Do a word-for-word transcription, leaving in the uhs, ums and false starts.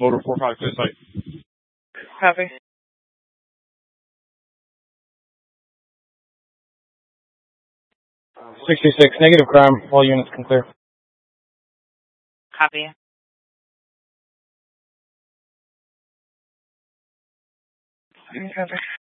Motor four five, clear site. Copy. sixty-six, negative crime. All units can clear. Copy. Copy.